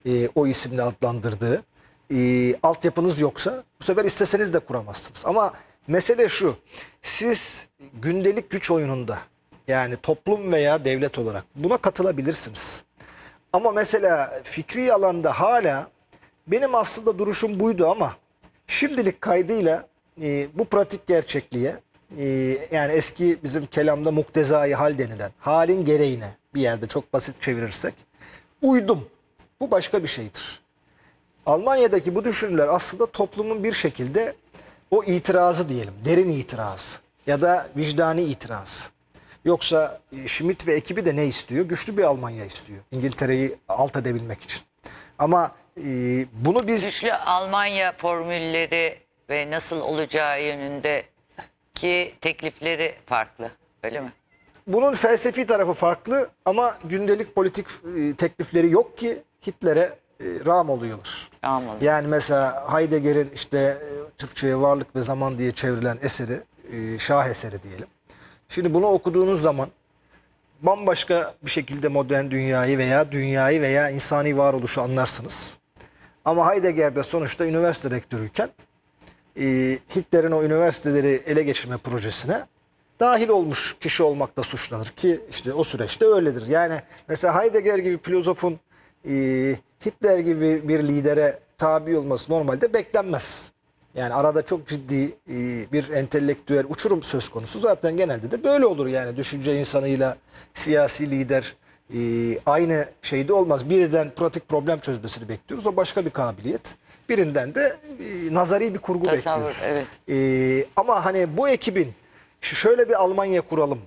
o isimle adlandırdığı. Altyapınız yoksa bu sefer isteseniz de kuramazsınız. Ama mesele şu, siz gündelik güç oyununda, yani toplum veya devlet olarak buna katılabilirsiniz. Ama mesela fikri alanda hala benim aslında duruşum buydu ama şimdilik kaydıyla bu pratik gerçekliğe, yani eski bizim kelamda muktezai hal denilen halin gereğine, bir yerde çok basit çevirirsek uydum. Bu başka bir şeydir. Almanya'daki bu düşünürler aslında toplumun bir şekilde o itirazı diyelim, derin itiraz ya da vicdani itiraz. Yoksa Schmitt ve ekibi de ne istiyor? Güçlü bir Almanya istiyor. İngiltere'yi alt edebilmek için. Ama bunu biz... Güçlü Almanya formülleri ve nasıl olacağı yönündeki teklifleri farklı, öyle mi? Bunun felsefi tarafı farklı ama gündelik politik teklifleri yok ki Hitler'e rağm oluyorlar. Anladım. Yani mesela Heidegger'in işte Türkçe'ye Varlık ve Zaman diye çevrilen eseri, şah eseri diyelim. Şimdi bunu okuduğunuz zaman bambaşka bir şekilde modern dünyayı veya insani varoluşu anlarsınız. Ama Heidegger'de sonuçta üniversite rektörüyken Hitler'in o üniversiteleri ele geçirme projesine dahil olmuş kişi olmakta suçlanır ki işte o süreçte öyledir. Yani mesela Heidegger gibi filozofun Hitler gibi bir lidere tabi olması normalde beklenmez. Yani arada çok ciddi bir entelektüel uçurum söz konusu. Zaten genelde de böyle olur yani düşünce insanıyla siyasi lider aynı şeyde olmaz. Birden pratik problem çözmesini bekliyoruz. O başka bir kabiliyet. Birinden de nazari bir kurgu Tasavvur, bekliyoruz. evet. Ama hani bu ekibin şöyle bir Almanya kuralım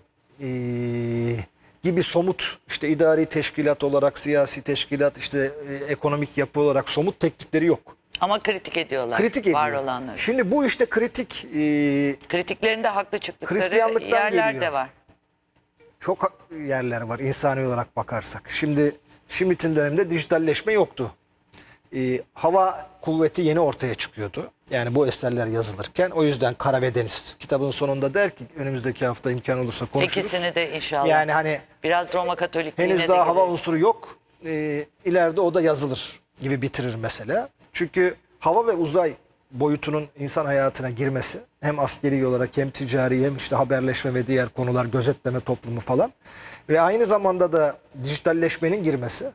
gibi somut işte idari teşkilat olarak, siyasi teşkilat, işte ekonomik yapı olarak somut teklifleri yok. Ama kritik ediyorlar. Kritik ediyor. Var olanları. Şimdi bu işte Kritiklerinde haklı çıktıkları Hristiyanlıktan yerler geliyor. de var. çok yerler var insani olarak bakarsak. Şimdi Schmitt'in döneminde dijitalleşme yoktu. Hava kuvveti yeni ortaya çıkıyordu. Yani bu eserler yazılırken o yüzden Kara ve Deniz kitabın sonunda der ki önümüzdeki hafta imkan olursa konuşuruz. İkisini de inşallah. Yani hani biraz Roma Katolikliğine henüz de daha hava gireriz. unsuru yok. İleride o da yazılır gibi bitirir mesela. Çünkü hava ve uzay boyutunun insan hayatına girmesi hem askeri olarak hem ticari hem işte haberleşme ve diğer konular gözetleme toplumu falan ve aynı zamanda da dijitalleşmenin girmesi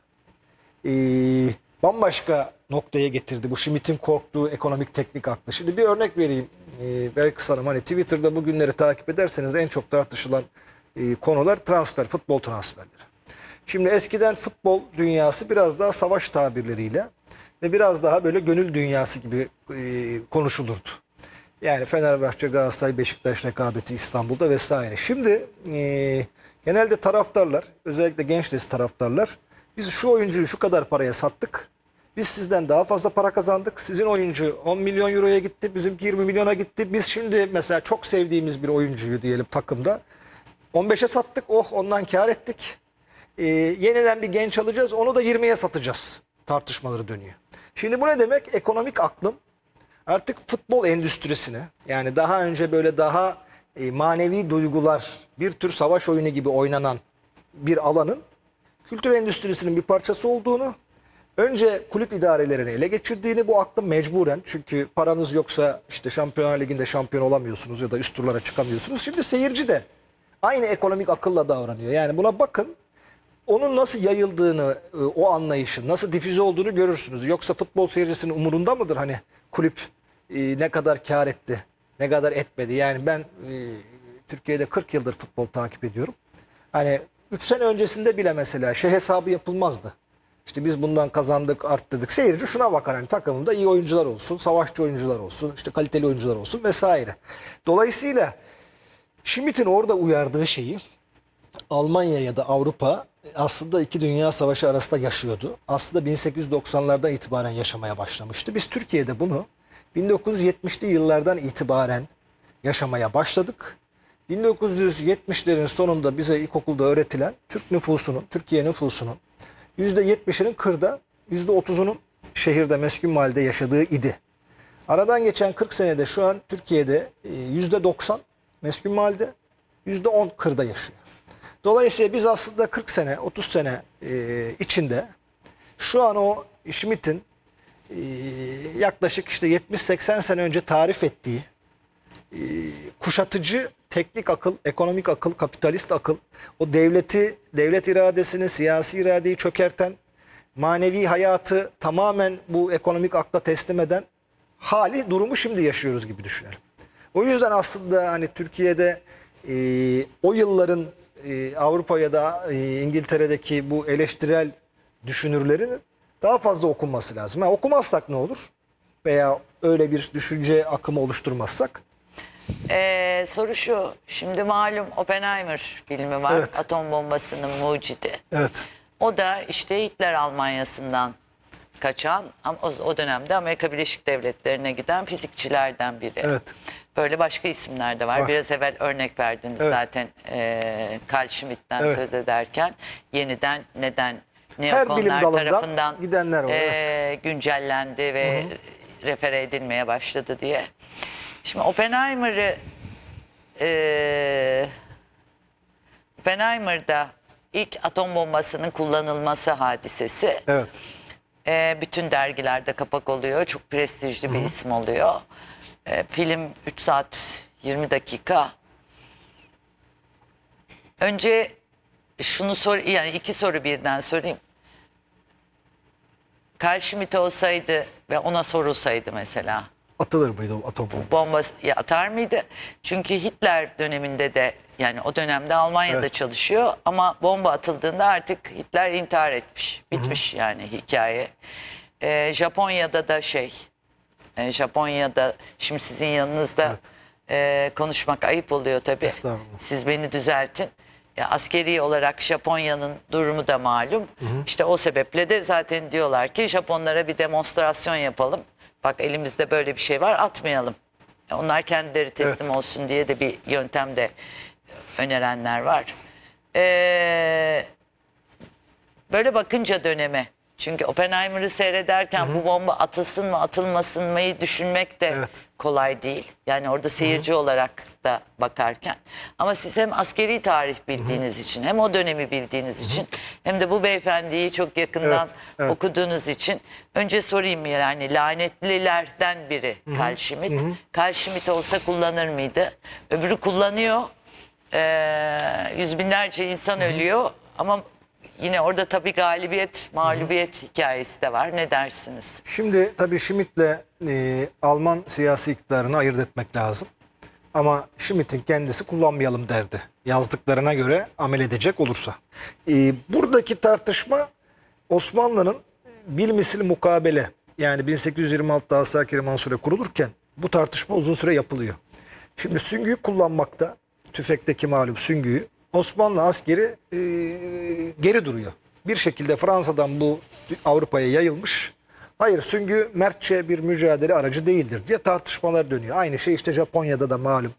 bambaşka noktaya getirdi bu Schmitt'in korktuğu ekonomik teknik aklı. Şimdi bir örnek vereyim Belkıs Hanım. Hani Twitter'da bugünleri takip ederseniz en çok tartışılan konular transfer, futbol transferleri. Şimdi eskiden futbol dünyası biraz daha savaş tabirleriyle ve biraz daha böyle gönül dünyası gibi konuşulurdu. Yani Fenerbahçe, Galatasaray, Beşiktaş rekabeti İstanbul'da vesaire. Şimdi genelde taraftarlar, özellikle genç nesil taraftarlar, biz şu oyuncuyu şu kadar paraya sattık, biz sizden daha fazla para kazandık, sizin oyuncu 10 milyon euroya gitti, bizimki 20 milyona gitti, biz şimdi mesela çok sevdiğimiz bir oyuncuyu diyelim takımda 15'e sattık, oh ondan kar ettik. Yeniden bir genç alacağız, onu da 20'ye satacağız tartışmaları dönüyor. Şimdi bu ne demek? Ekonomik aklım artık futbol endüstrisine, yani daha önce böyle daha manevi duygular, bir tür savaş oyunu gibi oynanan bir alanın kültür endüstrisinin bir parçası olduğunu, önce kulüp idarelerini ele geçirdiğini, bu aklım mecburen, çünkü paranız yoksa işte Şampiyonlar Ligi'nde şampiyon olamıyorsunuz ya da üst turlara çıkamıyorsunuz. Şimdi seyirci de aynı ekonomik akılla davranıyor. Yani buna bakın, onun nasıl yayıldığını, o anlayışın nasıl difüze olduğunu görürsünüz. Yoksa futbol seyircisinin umurunda mıdır hani kulüp ne kadar kar etti, ne kadar etmedi? Yani ben Türkiye'de 40 yıldır futbol takip ediyorum. Hani 3 sene öncesinde bile mesela şey hesabı yapılmazdı. İşte biz bundan kazandık, arttırdık. Seyirci şuna bakar, hani takımında iyi oyuncular olsun, savaşçı oyuncular olsun, işte kaliteli oyuncular olsun vesaire. Dolayısıyla Schmitt'in orada uyardığı şeyi Almanya ya da Avrupa aslında iki dünya savaşı arasında yaşıyordu. Aslında 1890'lardan itibaren yaşamaya başlamıştı. Biz Türkiye'de bunu 1970'li yıllardan itibaren yaşamaya başladık. 1970'lerin sonunda bize ilkokulda öğretilen Türk nüfusunun, Türkiye nüfusunun %70'inin kırda, %30'unun şehirde, meskun mahallede yaşadığı idi. Aradan geçen 40 senede şu an Türkiye'de %90 meskun mahallede, %10 kırda yaşıyor. Dolayısıyla biz aslında 40 sene, 30 sene içinde şu an o Schmitt'in yaklaşık işte 70-80 sene önce tarif ettiği kuşatıcı teknik akıl, ekonomik akıl, kapitalist akıl, o devlet iradesini, siyasi iradeyi çökerten, manevi hayatı tamamen bu ekonomik akla teslim eden durumu şimdi yaşıyoruz gibi düşünelim. O yüzden aslında hani Türkiye'de o yılların Avrupa ya da İngiltere'deki bu eleştirel düşünürlerin daha fazla okunması lazım. Okumazsak ne olur? Veya öyle bir düşünce akımı oluşturmazsak? Soru şu. Şimdi malum Oppenheimer filmi var. Evet. Atom bombasının mucidi. Evet. O da işte Hitler Almanya'sından kaçan ama o dönemde Amerika Birleşik Devletleri'ne giden fizikçilerden biri. Evet. Böyle başka isimler de var. Var. Biraz evvel örnek verdiniz Evet. zaten Carl Schmitt'ten Evet. söz ederken yeniden neden Her bilim neokonlar dalından tarafından gidenler var, evet. güncellendi ve refere edilmeye başladı diye. Şimdi Oppenheimer'da ilk atom bombasının kullanılması hadisesi Evet. bütün dergilerde kapak oluyor. Çok prestijli bir isim oluyor. Film 3 saat 20 dakika. Önce şunu yani iki soru birden sorayım. Carl Schmitt olsaydı ve ona sorulsaydı mesela Atılır mıydı o atom bombası? bomba atar mıydı? Çünkü Hitler döneminde de yani o dönemde Almanya'da Evet. çalışıyor ama bomba atıldığında artık Hitler intihar etmiş. Bitmiş yani hikaye. Japonya'da da Japonya'da şimdi sizin yanınızda konuşmak ayıp oluyor tabii. Estağfurullah. Siz beni düzeltin. Ya askeri olarak Japonya'nın durumu da malum. İşte o sebeple de zaten diyorlar ki Japonlara bir demonstrasyon yapalım. Bak elimizde böyle bir şey var, atmayalım. Onlar kendileri teslim olsun diye de bir yöntem de önerenler var. Böyle bakınca döneme. Çünkü Oppenheimer'ı seyrederken bu bomba atılsın mı atılmasın mıyı düşünmek de kolay değil. Yani orada seyirci olarak da bakarken. Ama siz hem askeri tarih bildiğiniz için hem o dönemi bildiğiniz için hem de bu beyefendiyi çok yakından okuduğunuz için önce sorayım yani lanetlilerden biri Carl Schmitt. Carl Schmitt olsa kullanır mıydı? Öbürü kullanıyor. Yüz binlerce insan ölüyor ama yine orada tabii galibiyet, mağlubiyet hikayesi de var. Ne dersiniz? Şimdi tabii Schmitt'le Alman siyasi iktidarını ayırt etmek lazım. Ama Schmitt'in kendisi kullanmayalım derdi. Yazdıklarına göre amel edecek olursa. Buradaki tartışma Osmanlı'nın bilmisil mukabele yani 1826'da Asakir-i Mansure kurulurken bu tartışma uzun süre yapılıyor. Şimdi süngüyü kullanmakta, tüfekteki malum süngüyü Osmanlı askeri geri duruyor. Bir şekilde Fransa'dan bu Avrupa'ya yayılmış. Hayır süngü mertçe bir mücadele aracı değildir diye tartışmalar dönüyor. Aynı şey işte Japonya'da da malum.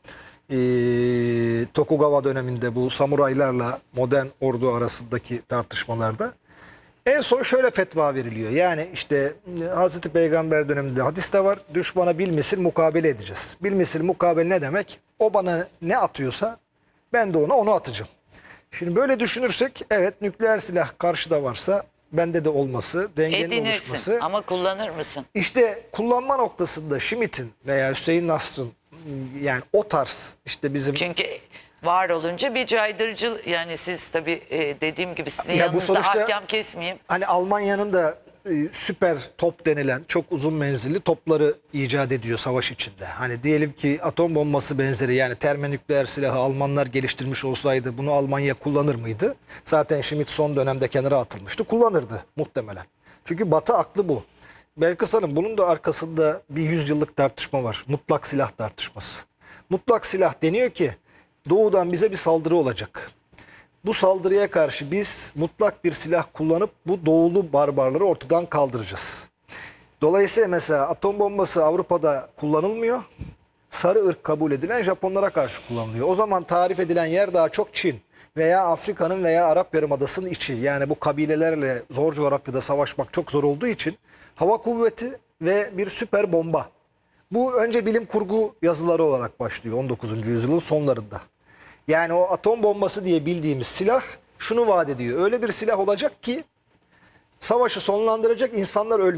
Tokugawa döneminde bu samuraylarla modern ordu arasındaki tartışmalarda. En son şöyle fetva veriliyor. Yani işte Hazreti Peygamber döneminde hadiste var. Düşmana bilmisil mukabele edeceğiz. Bilmisil mukabele ne demek? O bana ne atıyorsa ben de ona onu atacağım. Şimdi böyle düşünürsek evet nükleer silah karşıda varsa bende de olması, dengenin oluşması. Ama kullanır mısın? İşte kullanma noktasında Schmitt'in veya Hüseyin Nasr'ın yani o tarz işte bizim... Çünkü var olunca bir caydırıcı yani siz tabii dediğim gibi sizin Ya bu yanınızda sonuçta- ahkam kesmeyeyim. Hani Almanya'nın da süper top denilen çok uzun menzilli topları icat ediyor savaş içinde. Hani diyelim ki atom bombası benzeri yani termonükleer silahı Almanlar geliştirmiş olsaydı bunu Almanya kullanır mıydı? Zaten Schmitt son dönemde kenara atılmıştı. Kullanırdı muhtemelen. Çünkü Batı aklı bu. Belkıs Hanım bunun da arkasında bir 100 yıllık tartışma var. Mutlak silah tartışması. Mutlak silah deniyor ki doğudan bize bir saldırı olacak. Bu saldırıya karşı biz mutlak bir silah kullanıp bu doğulu barbarları ortadan kaldıracağız. Dolayısıyla mesela atom bombası Avrupa'da kullanılmıyor. Sarı ırk kabul edilen Japonlara karşı kullanılıyor. O zaman tarif edilen yer daha çok Çin veya Afrika'nın veya Arap Yarımadası'nın içi. Yani bu kabilelerle zor coğrafyada savaşmak çok zor olduğu için hava kuvveti ve bir süper bomba. Bu önce bilim kurgu yazıları olarak başlıyor 19. yüzyılın sonlarında. Yani o atom bombası diye bildiğimiz silah şunu vaat ediyor. Öyle bir silah olacak ki Savaşı sonlandıracak insanlar ölmüyor.